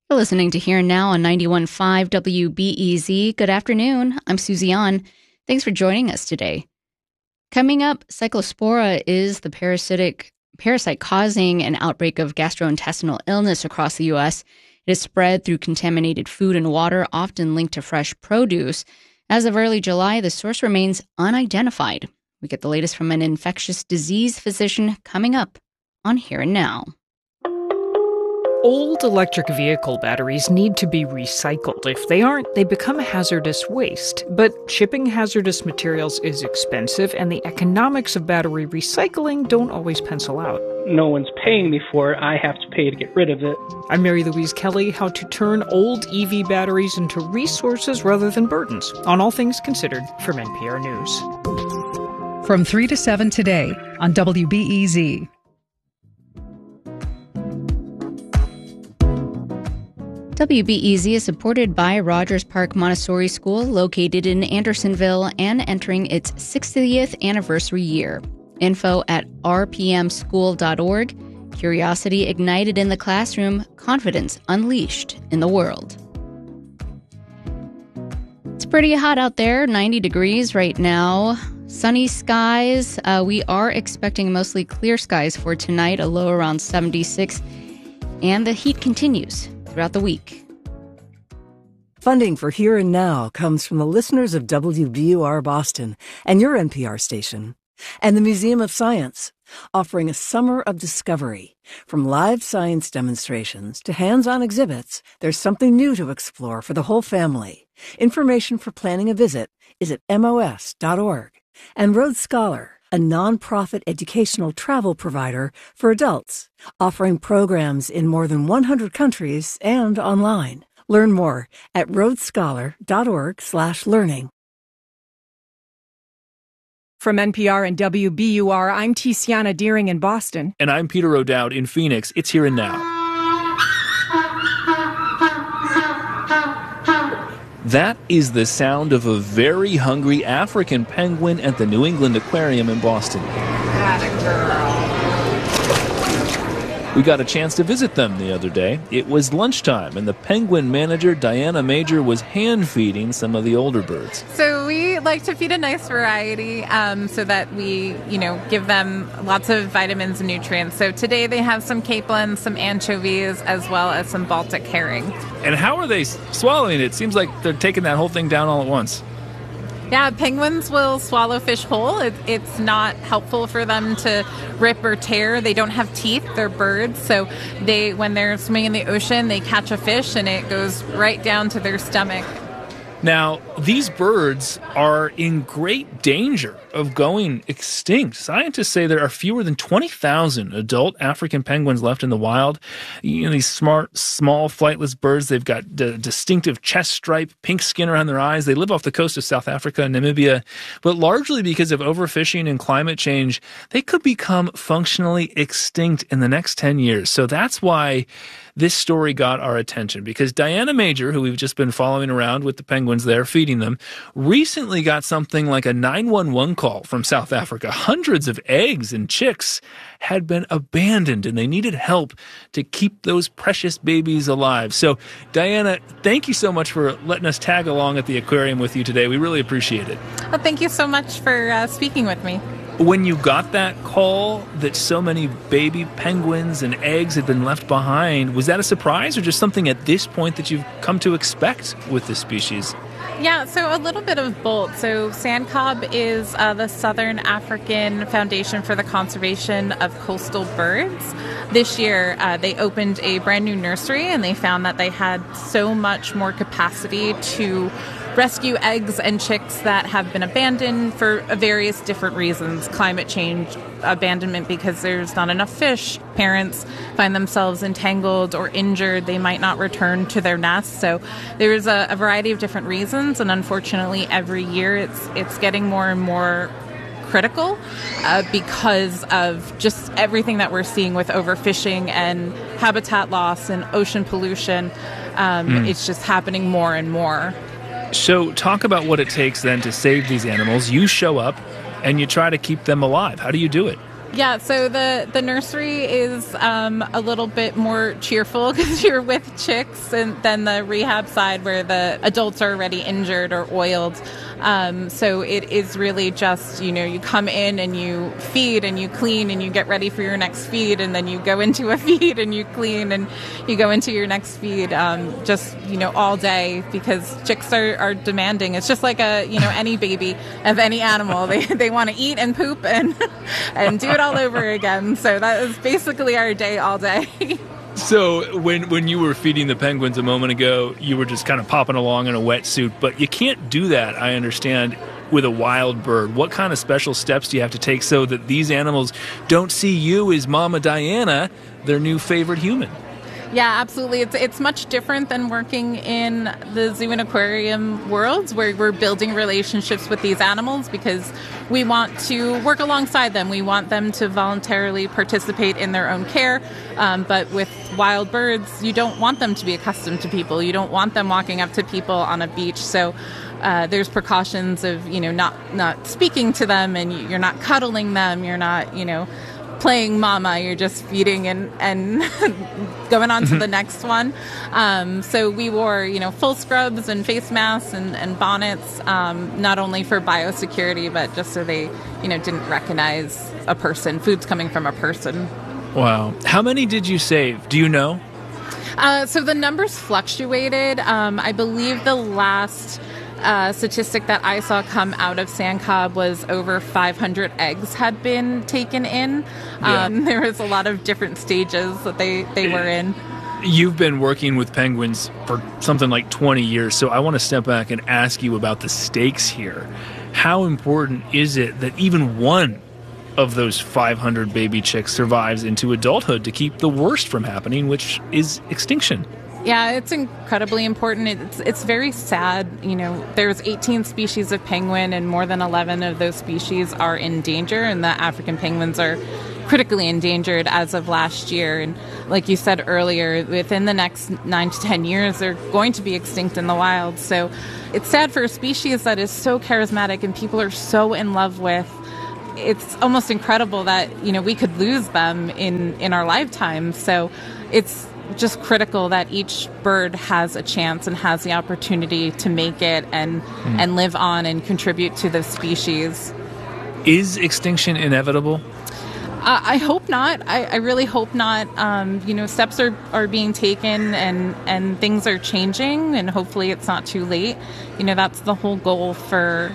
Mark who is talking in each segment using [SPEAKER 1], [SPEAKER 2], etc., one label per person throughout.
[SPEAKER 1] You're listening to Here and Now on 91.5 WBEZ. Good afternoon. I'm Susie An. Thanks for joining us today. Coming up, Cyclospora is the parasite causing an outbreak of gastrointestinal illness across the U.S. It is spread through contaminated food and water, often linked to fresh produce. As of early July, the source remains unidentified. We get the latest from an infectious disease physician coming up on Here and Now.
[SPEAKER 2] Old electric vehicle batteries need to be recycled. If they aren't, they become hazardous waste. But shipping hazardous materials is expensive, and the economics of battery recycling don't always pencil out.
[SPEAKER 3] No one's paying me for it. I have to pay to get rid of it.
[SPEAKER 2] I'm Mary Louise Kelly, how to turn old EV batteries into resources rather than burdens, on All Things Considered from NPR News.
[SPEAKER 4] From 3 to 7 today on WBEZ.
[SPEAKER 1] WBEZ is supported by Rogers Park Montessori School, located in Andersonville and entering its 60th anniversary year. Info at rpmschool.org. Curiosity ignited in the classroom, confidence unleashed in the world. It's pretty hot out there, 90 degrees right now. Sunny skies. We are expecting mostly clear skies for tonight, a low around 76. And the heat continues throughout the week.
[SPEAKER 5] Funding for Here and Now comes from the listeners of WBUR Boston and your NPR station, and the Museum of Science, offering a summer of discovery. From live science demonstrations to hands-on exhibits, there's something new to explore for the whole family. Information for planning a visit is at mos.org. And Rhodes Scholar, a nonprofit educational travel provider for adults, offering programs in more than 100 countries and online. Learn more at rhodesscholar.org/learning.
[SPEAKER 6] From NPR and WBUR, I'm Tiziana Deering in Boston.
[SPEAKER 7] And I'm Peter O'Dowd in Phoenix. It's Here and Now. That is the sound of a very hungry African penguin at the New England Aquarium in Boston.
[SPEAKER 6] Atta girl.
[SPEAKER 7] We got a chance to visit them the other day. It was lunchtime, and the penguin manager, Diana Major, was hand-feeding some of the older birds.
[SPEAKER 8] So we like to feed a nice variety so that we, give them lots of vitamins and nutrients. So today they have some capelins, some anchovies, as well as some Baltic herring.
[SPEAKER 7] And how are they swallowing it? It seems like they're taking that whole thing down all at once.
[SPEAKER 8] Yeah, penguins will swallow fish whole. It's not helpful for them to rip or tear. They don't have teeth. They're birds. So when they're swimming in the ocean, they catch a fish and it goes right down to their stomach.
[SPEAKER 7] Now, these birds are in great danger of going extinct. Scientists say there are fewer than 20,000 adult African penguins left in the wild. These smart, small, flightless birds, they've got distinctive chest stripe, pink skin around their eyes. They live off the coast of South Africa and Namibia. But largely because of overfishing and climate change, they could become functionally extinct in the next 10 years. So that's why this story got our attention, because Diana Major, who we've just been following around with the penguins there, feeding them, recently got something like a 911 call from South Africa. Hundreds of eggs and chicks had been abandoned, and they needed help to keep those precious babies alive. So, Diana, thank you so much for letting us tag along at the aquarium with you today. We really appreciate it.
[SPEAKER 8] Well, thank you so much for speaking with me.
[SPEAKER 7] When you got that call that so many baby penguins and eggs had been left behind, was that a surprise or just something at this point that you've come to expect with this species?
[SPEAKER 8] Yeah, so a little bit of both. So SANCCOB is the Southern African Foundation for the Conservation of Coastal Birds. This year, they opened a brand new nursery, and they found that they had so much more capacity to rescue eggs and chicks that have been abandoned for various different reasons. Climate change, abandonment because there's not enough fish. Parents find themselves entangled or injured. They might not return to their nests. So there's a variety of different reasons. And unfortunately, every year it's getting more and more critical because of just everything that we're seeing with overfishing and habitat loss and ocean pollution. It's just happening more and more.
[SPEAKER 7] So talk about what it takes then to save these animals. You show up and you try to keep them alive. How do you do it?
[SPEAKER 8] Yeah, so the nursery is a little bit more cheerful because you're with chicks than the rehab side where the adults are already injured or oiled. So it is really just, you come in and you feed and you clean and you get ready for your next feed, and then you go into a feed and you clean and you go into your next feed, all day, because chicks are demanding. It's just like any baby of any animal. They want to eat and poop and do it all over again. So that is basically our day all day.
[SPEAKER 7] So when you were feeding the penguins a moment ago, you were just kind of popping along in a wetsuit, but you can't do that, I understand, with a wild bird. What kind of special steps do you have to take so that these animals don't see you as Mama Diana, their new favorite human?
[SPEAKER 8] Yeah, absolutely. It's much different than working in the zoo and aquarium worlds, where we're building relationships with these animals because we want to work alongside them. We want them to voluntarily participate in their own care. But with wild birds, you don't want them to be accustomed to people. You don't want them walking up to people on a beach. So there's precautions of, not speaking to them, and you're not cuddling them. You're not, playing mama. You're just feeding and going on to the next one. So we wore, full scrubs and face masks and bonnets, not only for biosecurity, but just so they, didn't recognize a person. Food's coming from a person.
[SPEAKER 7] Wow. How many did you save? Do you know?
[SPEAKER 8] So the numbers fluctuated. I believe the last statistic that I saw come out of Sandcob was over 500 eggs had been taken in.
[SPEAKER 7] Yeah.
[SPEAKER 8] There was a lot of different stages that they were in.
[SPEAKER 7] You've been working with penguins for something like 20 years, so I want to step back and ask you about the stakes here. How important is it that even one of those 500 baby chicks survives into adulthood to keep the worst from happening, which is extinction?
[SPEAKER 8] Yeah, it's incredibly important. It's very sad. There's 18 species of penguin, and more than 11 of those species are in danger, and the African penguins are critically endangered as of last year. And like you said earlier, within the next 9 to 10 years, they're going to be extinct in the wild. So it's sad for a species that is so charismatic and people are so in love with. It's almost incredible that, we could lose them in our lifetime. So it's just critical that each bird has a chance and has the opportunity to make it and live on and contribute to the species.
[SPEAKER 7] Is extinction inevitable?
[SPEAKER 8] I hope not. I really hope not. Steps are being taken and things are changing, and hopefully it's not too late. That's the whole goal for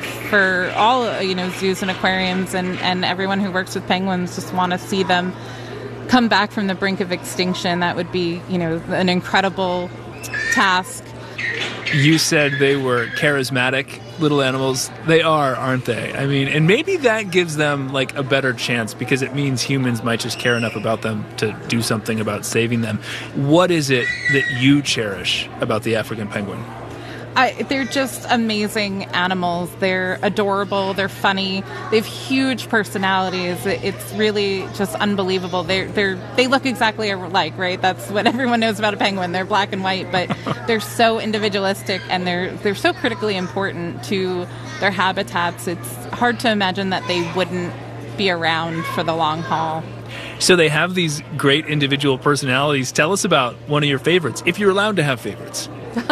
[SPEAKER 8] all, zoos and aquariums and everyone who works with penguins. Just want to see them come back from the brink of extinction. That would be, an incredible task.
[SPEAKER 7] You said they were charismatic little animals. They are, aren't they? I mean, and maybe that gives them like a better chance because it means humans might just care enough about them to do something about saving them. What is it that you cherish about the African penguin?
[SPEAKER 8] They're just amazing animals. They're adorable. They're funny. They have huge personalities. It's really just unbelievable. They look exactly alike, right? That's what everyone knows about a penguin. They're black and white, but they're so individualistic, and they're so critically important to their habitats. It's hard to imagine that they wouldn't be around for the long haul.
[SPEAKER 7] So they have these great individual personalities. Tell us about one of your favorites, if you're allowed to have favorites.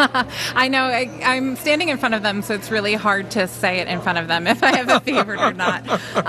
[SPEAKER 8] I know. I'm standing in front of them, so it's really hard to say it in front of them if I have a favorite or not.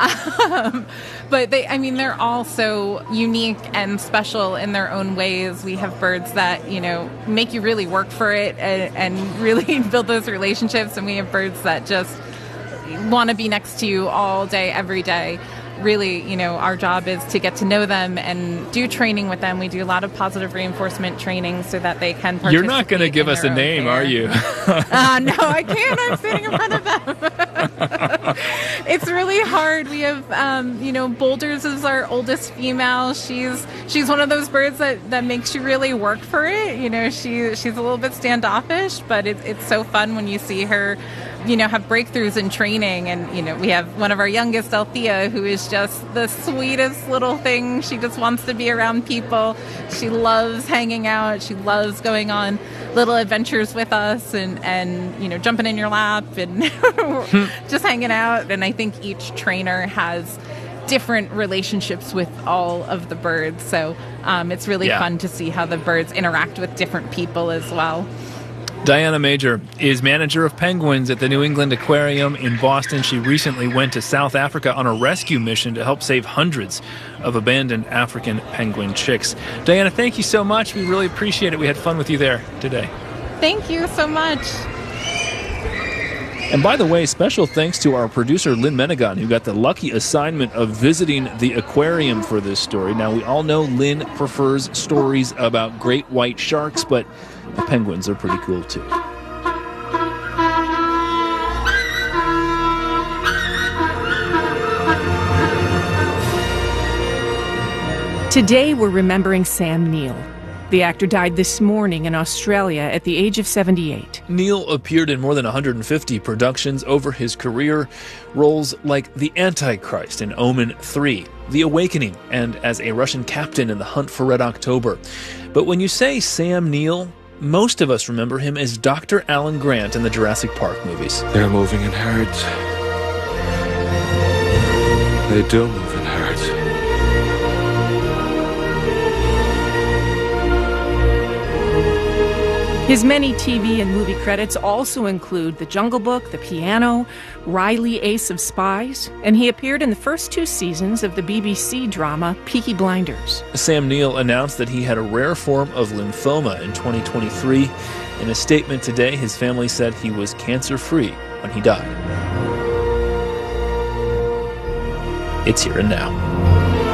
[SPEAKER 8] But they're all so unique and special in their own ways. We have birds that, make you really work for it and really build those relationships. And we have birds that just want to be next to you all day, every day. Really, our job is to get to know them and do training with them. We do a lot of positive reinforcement training so that they can participate.
[SPEAKER 7] You're not going to give us a name, are you?
[SPEAKER 8] No, I can't. I'm standing in front of them. It's really hard. We have, Boulders is our oldest female. She's one of those birds that makes you really work for it. She's a little bit standoffish, but it's so fun when you see her have breakthroughs in training. And, we have one of our youngest, Althea, who is just the sweetest little thing. She just wants to be around people. She loves hanging out. She loves going on little adventures with us and jumping in your lap and just hanging out. And I think each trainer has different relationships with all of the birds. So it's really fun to see how the birds interact with different people as well.
[SPEAKER 7] Diana Major is manager of penguins at the New England Aquarium in Boston. She recently went to South Africa on a rescue mission to help save hundreds of abandoned African penguin chicks. Diana, thank you so much. We really appreciate it. We had fun with you there today.
[SPEAKER 8] Thank you so much.
[SPEAKER 7] And by the way, special thanks to our producer, Lynn Menegon, who got the lucky assignment of visiting the aquarium for this story. Now, we all know Lynn prefers stories about great white sharks, but the penguins are pretty cool, too.
[SPEAKER 6] Today, we're remembering Sam Neill. The actor died this morning in Australia at the age of 78.
[SPEAKER 7] Neill appeared in more than 150 productions over his career, roles like the Antichrist in Omen 3, The Awakening, and as a Russian captain in The Hunt for Red October. But when you say Sam Neill, most of us remember him as Dr. Alan Grant in the Jurassic Park movies.
[SPEAKER 9] They're moving in herds. They do move in herds.
[SPEAKER 6] His many TV and movie credits also include The Jungle Book, The Piano, Riley, Ace of Spies, and he appeared in the first 2 seasons of the BBC drama Peaky Blinders.
[SPEAKER 7] Sam Neill announced that he had a rare form of lymphoma in 2023. In a statement today, his family said he was cancer-free when he died. It's Here and Now.